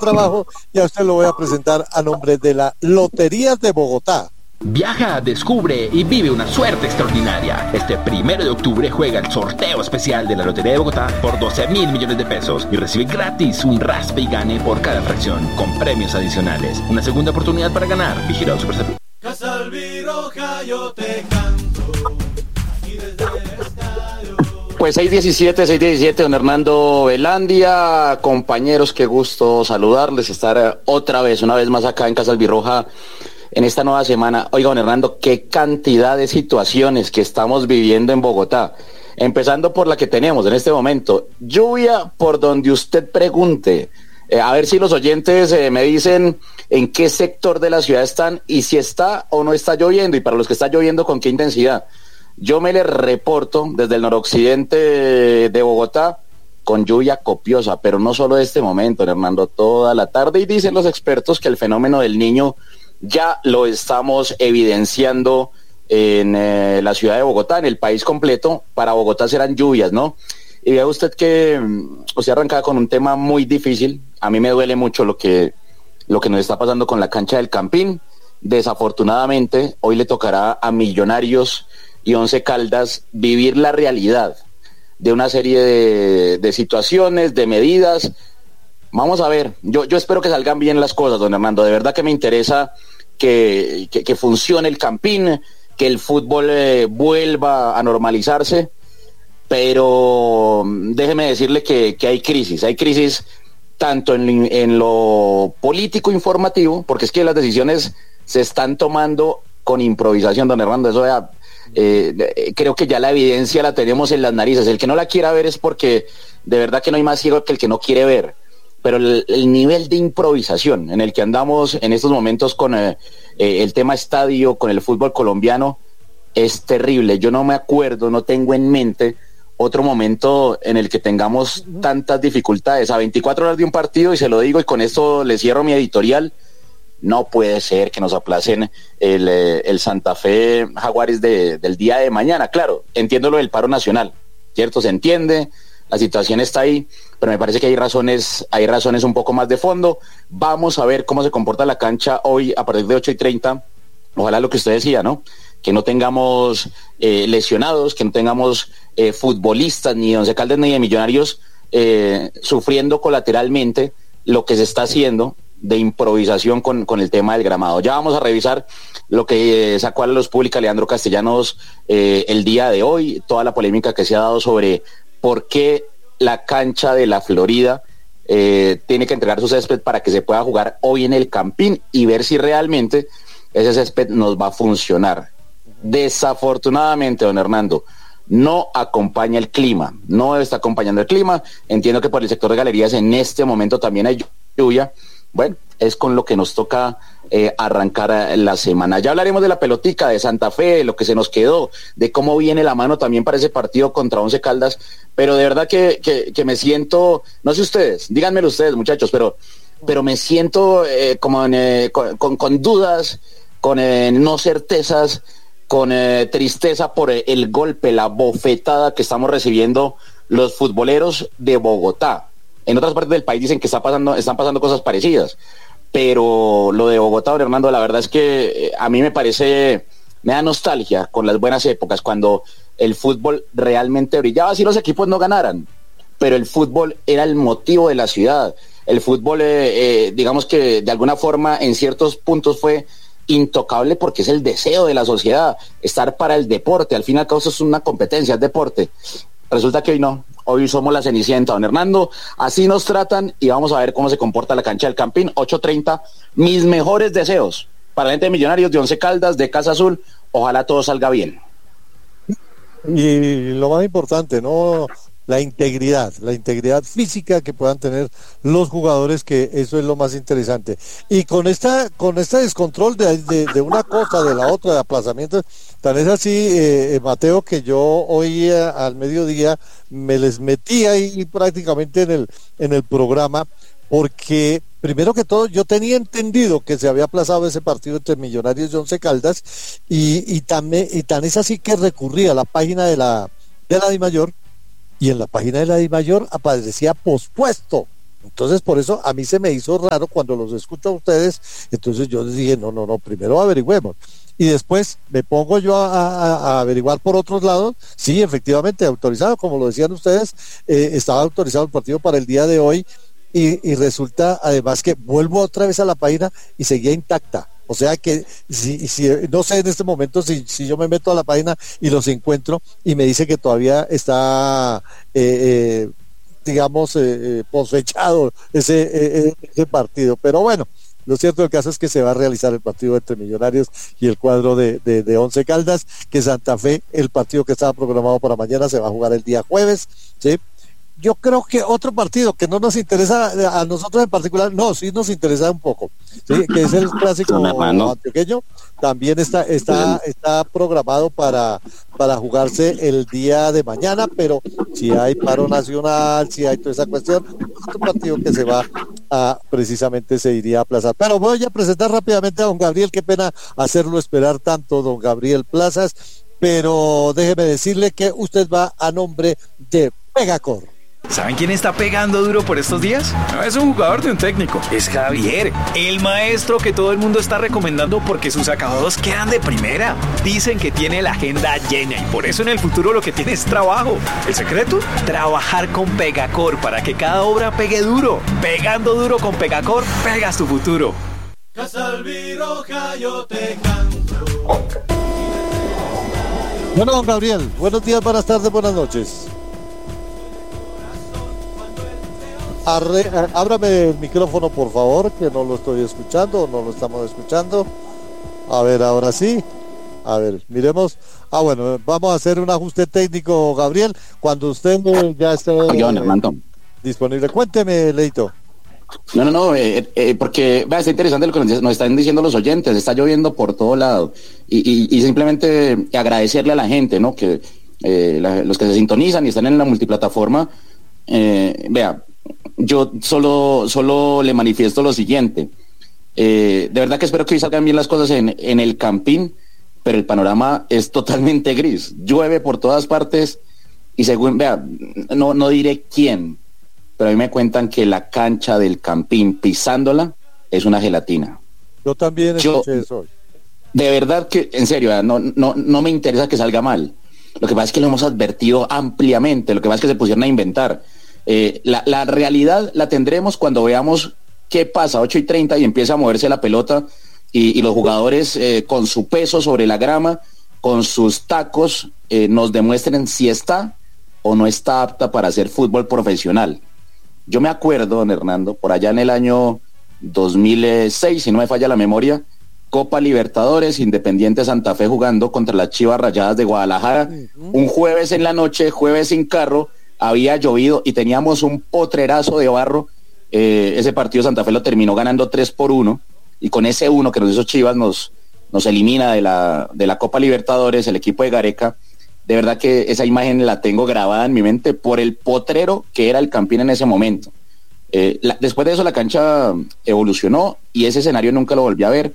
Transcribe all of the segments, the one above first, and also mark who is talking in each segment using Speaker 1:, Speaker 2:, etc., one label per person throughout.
Speaker 1: trabajo y a usted lo voy a presentar a nombre de la Lotería de Bogotá.
Speaker 2: Viaja, descubre y vive una suerte extraordinaria. Este 1 de octubre juega el sorteo especial de la Lotería de Bogotá por 12.000 millones de pesos y recibe gratis un raspe y gane por cada fracción, con premios adicionales. Una segunda oportunidad para ganar. Vigilado Superservicio.
Speaker 3: Casa Albirroja, yo te canto, aquí desde el estadio.
Speaker 4: Pues 6:17, don Hernando Velandia, compañeros, qué gusto saludarles, estar una vez más acá en Casa Albirroja en esta nueva semana. Oiga, don Hernando, qué cantidad de situaciones que estamos viviendo en Bogotá, empezando por la que tenemos en este momento, lluvia por donde usted pregunte. A ver si los oyentes me dicen en qué sector de la ciudad están y si está o no está lloviendo, y para los que está lloviendo, con qué intensidad. Yo me les reporto desde el noroccidente de Bogotá con lluvia copiosa, pero no solo de este momento, Hernando, toda la tarde, y dicen los expertos que el fenómeno del Niño ya lo estamos evidenciando en la ciudad de Bogotá, en el país completo. Para Bogotá serán lluvias, ¿no? Y vea usted que usted arrancaba con un tema muy difícil. A mí me duele mucho lo que nos está pasando con la cancha del Campín. Desafortunadamente, hoy le tocará a Millonarios y Once Caldas vivir la realidad de una serie de situaciones, de medidas. Vamos a ver, yo espero que salgan bien las cosas, don Hernando. De verdad que me interesa que funcione el Campín, que el fútbol vuelva a normalizarse, pero déjeme decirle que hay crisis tanto en lo político informativo, porque es que las decisiones se están tomando con improvisación, don Hernando. Eso ya, creo que ya la evidencia la tenemos en las narices. El que no la quiera ver es porque de verdad que no hay más ciego que el que no quiere ver. Pero el nivel de improvisación en el que andamos en estos momentos con el tema estadio, con el fútbol colombiano, es terrible. Yo no me acuerdo, no tengo en mente otro momento en el que tengamos tantas dificultades. A 24 horas de un partido, y se lo digo, y con esto le cierro mi editorial, no puede ser que nos aplacen el Santa Fe Jaguares del día de mañana. Claro, entiendo lo del paro nacional, ¿cierto? Se entiende, la situación está ahí, pero me parece que hay razones un poco más de fondo. Vamos a ver cómo se comporta la cancha hoy a partir de 8:30. Ojalá lo que usted decía, ¿no? Que no tengamos lesionados, que no tengamos futbolistas, ni de Once Caldas ni de Millonarios sufriendo colateralmente lo que se está haciendo de improvisación con el tema del gramado. Ya vamos a revisar lo que sacó a la luz pública Leandro Castellanos el día de hoy, toda la polémica que se ha dado sobre por qué la cancha de la Florida tiene que entregar su césped para que se pueda jugar hoy en el Campín, y ver si realmente ese césped nos va a funcionar. Desafortunadamente, don Hernando, no acompaña el clima, no está acompañando el clima. Entiendo que por el sector de galerías en este momento también hay lluvia. Bueno, es con lo que nos toca arrancar la semana. Ya hablaremos de la pelotica, de Santa Fe, de lo que se nos quedó, de cómo viene la mano también para ese partido contra Once Caldas, pero de verdad que me siento, no sé ustedes, díganmelo ustedes, muchachos, pero me siento como con dudas, con no certezas, con tristeza por el golpe, la bofetada que estamos recibiendo los futboleros de Bogotá. En otras partes del país dicen que están pasando cosas parecidas, pero lo de Bogotá, don Hernando, la verdad es que a mí me da nostalgia con las buenas épocas, cuando el fútbol realmente brillaba, si los equipos no ganaran, pero el fútbol era el motivo de la ciudad. El fútbol, digamos que de alguna forma en ciertos puntos fue intocable, porque es el deseo de la sociedad, estar para el deporte. Al fin y al cabo eso es una competencia, es deporte. Resulta que hoy no, hoy somos la cenicienta, don Hernando. Así nos tratan, y vamos a ver cómo se comporta la cancha del Campín. 8:30, mis mejores deseos para la gente de Millonarios, de Once Caldas, de Casa Azul. Ojalá todo salga bien.
Speaker 1: Y lo más importante, ¿no? La integridad física que puedan tener los jugadores, que eso es lo más interesante. Y con este descontrol de una cosa, de la otra, de aplazamientos, tan es así, Mateo, que yo hoy al mediodía me les metí ahí prácticamente en el programa, porque primero que todo yo tenía entendido que se había aplazado ese partido entre Millonarios y Once Caldas, y tan es así que recurrí a la página de la DIMAYOR, y en la página de la DIMAYOR aparecía pospuesto Entonces, por eso a mí se me hizo raro cuando los escucho a ustedes. Entonces yo les dije, no, primero averigüemos. Y después me pongo yo a averiguar por otros lados. Sí, efectivamente, autorizado, como lo decían ustedes, estaba autorizado el partido para el día de hoy. Y resulta además que vuelvo otra vez a la página y seguía intacta. O sea que si no sé en este momento si yo me meto a la página y los encuentro y me dice que todavía está digamos posfechado ese partido, pero bueno, lo cierto del caso es que se va a realizar el partido entre Millonarios y el cuadro de Once Caldas, que Santa Fe, el partido que estaba programado para mañana, se va a jugar el día jueves, ¿sí? Yo creo que otro partido que no nos interesa a nosotros en particular, no, sí nos interesa un poco, ¿sí? Que es el clásico antioqueño, también está programado para jugarse el día de mañana, pero si hay paro nacional, si hay toda esa cuestión, otro partido que se va precisamente se iría a aplazar. Pero voy a presentar rápidamente a don Gabriel, qué pena hacerlo esperar tanto, don Gabriel Plazas, pero déjeme decirle que usted va a nombre de Pegacor.
Speaker 5: ¿Saben quién está pegando duro por estos días? No es un jugador de un técnico, es Javier, el maestro que todo el mundo está recomendando porque sus acabados quedan de primera. Dicen que tiene la agenda llena y por eso en el futuro lo que tiene es trabajo. ¿El secreto? Trabajar con Pegacor para que cada obra pegue duro. Pegando duro con Pegacor, pegas tu futuro.
Speaker 3: Casa Albirroja, yo te canto.
Speaker 1: Bueno, don Gabriel, buenos días, buenas tardes, buenas noches. Ábrame el micrófono, por favor, que no lo estoy escuchando, no lo estamos escuchando. A ver, ahora sí. A ver, miremos. Bueno, vamos a hacer un ajuste técnico, Gabriel, cuando usted ya esté disponible. Cuénteme, Leito.
Speaker 4: No, porque está interesante lo que nos están diciendo los oyentes, está lloviendo por todo lado. Y simplemente agradecerle a la gente, ¿no? Que los que se sintonizan y están en la multiplataforma, yo solo le manifiesto lo siguiente. De verdad que espero que hoy salgan bien las cosas en el Campín, pero el panorama es totalmente gris. Llueve por todas partes y según, no diré quién, pero a mí me cuentan que la cancha del Campín, pisándola, es una gelatina.
Speaker 1: Yo también escuché eso hoy.
Speaker 4: De verdad que, en serio, no me interesa que salga mal. Lo que pasa es que lo hemos advertido ampliamente, lo que pasa es que se pusieron a inventar. La realidad la tendremos cuando veamos qué pasa, 8:30 y empieza a moverse la pelota y los jugadores con su peso sobre la grama, con sus tacos, nos demuestren si está o no está apta para hacer fútbol profesional. Yo me acuerdo, don Hernando, por allá en el año 2006, si no me falla la memoria, Copa Libertadores, Independiente Santa Fe jugando contra las Chivas Rayadas de Guadalajara, un jueves en la noche, jueves sin carro, había llovido y teníamos un potrerazo de barro. Ese partido Santa Fe lo terminó ganando 3-1 y con ese 1 que nos hizo Chivas nos elimina de la Copa Libertadores el equipo de Gareca. De verdad que esa imagen la tengo grabada en mi mente por el potrero que era el Campín en ese momento. Después de eso la cancha evolucionó y ese escenario nunca lo volví a ver.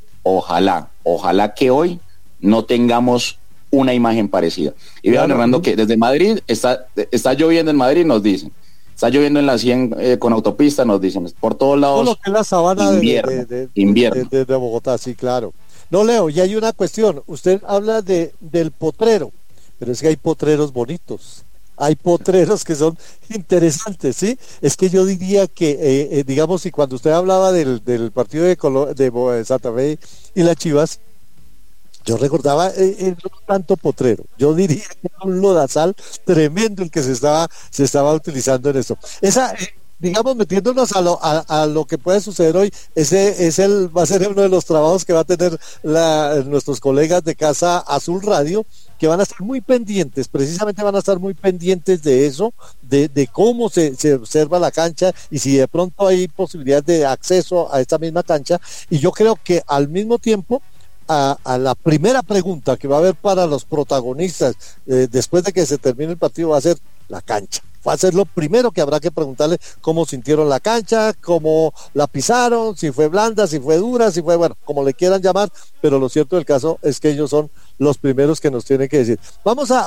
Speaker 4: Ojalá que hoy no tengamos una imagen parecida. Y vean, Hernando, que desde Madrid está lloviendo en Madrid, nos dicen. Está lloviendo en la 100 con autopista, nos dicen. Por todos lados.
Speaker 1: Todo lo que es la sabana
Speaker 4: invierno.
Speaker 1: De Bogotá, sí, claro. No, Leo, y hay una cuestión. Usted habla del potrero, pero es que hay potreros bonitos. Hay potreros que son interesantes, ¿sí? Es que yo diría que, digamos, y cuando usted hablaba del partido de Santa Fe y las Chivas, yo recordaba no tanto potrero, yo diría que era un lodazal tremendo el que se estaba utilizando en eso. Digamos, metiéndonos a lo que puede suceder hoy, va a ser uno de los trabajos que va a tener nuestros colegas de Casa Azul Radio, que van a estar muy pendientes, precisamente van a estar muy pendientes de eso, de cómo se observa la cancha y si de pronto hay posibilidad de acceso a esta misma cancha. Y yo creo que al mismo tiempo, a la primera pregunta que va a haber para los protagonistas después de que se termine el partido va a ser la cancha. Va a ser lo primero que habrá que preguntarle, cómo sintieron la cancha, cómo la pisaron, si fue blanda, si fue dura, si fue, bueno, como le quieran llamar, pero lo cierto del caso es que ellos son los primeros que nos tienen que decir. Vamos a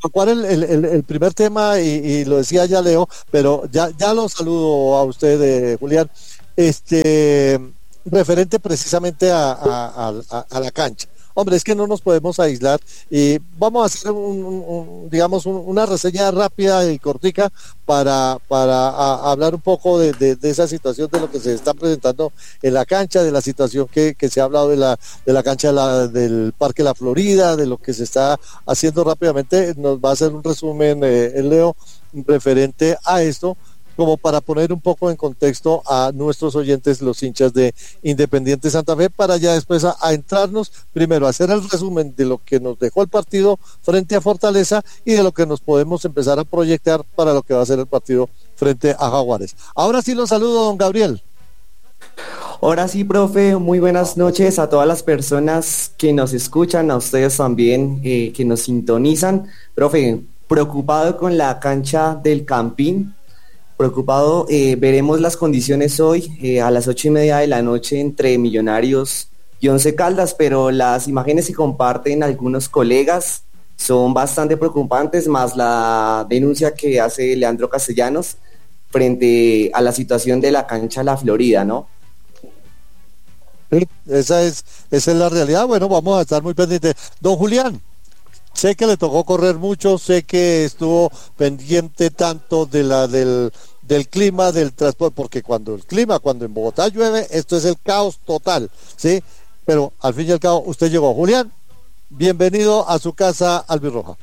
Speaker 1: ¿Cuál es el primer tema? Y lo decía ya Leo, pero ya lo saludo a usted, Julián, referente precisamente a la cancha. Hombre, es que no nos podemos aislar y vamos a hacer digamos una reseña rápida y cortica para hablar un poco de esa situación, de lo que se está presentando en la cancha, de la situación que se ha hablado de la cancha del Parque La Florida, de lo que se está haciendo rápidamente. Nos va a hacer un resumen, Leo, referente a esto, como para poner un poco en contexto a nuestros oyentes, los hinchas de Independiente Santa Fe, para ya después a entrarnos, primero a hacer el resumen de lo que nos dejó el partido frente a Fortaleza y de lo que nos podemos empezar a proyectar para lo que va a ser el partido frente a Jaguares. Ahora sí los saludo, don Gabriel.
Speaker 6: Ahora sí, profe, muy buenas noches a todas las personas que nos escuchan, a ustedes también que nos sintonizan. Profe, preocupado con la cancha del Campín. Preocupado, veremos las condiciones hoy a las 8:30 de la noche entre Millonarios y Once Caldas, pero las imágenes que comparten algunos colegas son bastante preocupantes, más la denuncia que hace Leandro Castellanos frente a la situación de la cancha La Florida, ¿no?
Speaker 1: Sí, esa es la realidad. Bueno, vamos a estar muy pendientes. Don Julián, sé que le tocó correr mucho, sé que estuvo pendiente tanto del clima, del transporte, porque cuando en Bogotá llueve, esto es el caos total, ¿sí? Pero al fin y al cabo, usted llegó. Julián, bienvenido a su casa albirroja.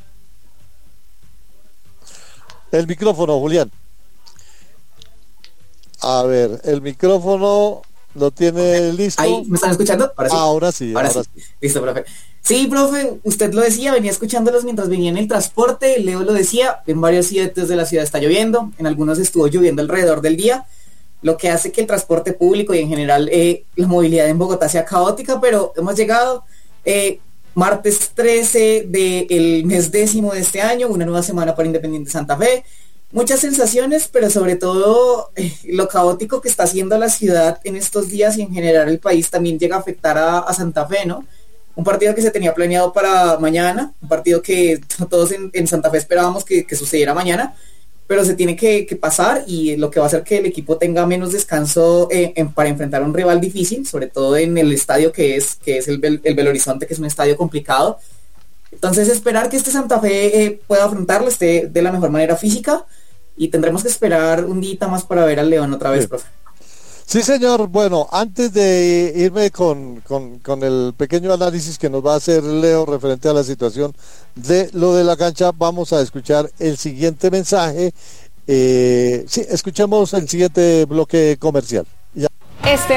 Speaker 1: El micrófono, Julián. A ver, el micrófono lo tiene listo.
Speaker 7: Ahí, ¿me están escuchando?
Speaker 1: Ahora sí.
Speaker 7: Listo, profe. Sí, profe, usted lo decía, venía escuchándolos mientras venía en el transporte. Leo lo decía, en varios sitios de la ciudad está lloviendo, en algunos estuvo lloviendo alrededor del día, lo que hace que el transporte público y en general la movilidad en Bogotá sea caótica, pero hemos llegado martes 13 del mes 10º de este año, una nueva semana para Independiente Santa Fe. Muchas sensaciones, pero sobre todo lo caótico que está haciendo la ciudad en estos días y en general el país también llega a afectar a Santa Fe, ¿no? Un partido que se tenía planeado para mañana, un partido que todos en Santa Fe esperábamos que sucediera mañana, pero se tiene que pasar y lo que va a hacer que el equipo tenga menos descanso para enfrentar a un rival difícil, sobre todo en el estadio que es el Belo Horizonte, que es un estadio complicado. Entonces esperar que este Santa Fe pueda afrontarlo, esté de la mejor manera física, y tendremos que esperar un día más para ver al León otra vez, profe.
Speaker 1: Sí, señor. Bueno, antes de irme con el pequeño análisis que nos va a hacer Leo referente a la situación de lo de la cancha, vamos a escuchar el siguiente mensaje. Sí, escuchemos el siguiente bloque comercial. Ya.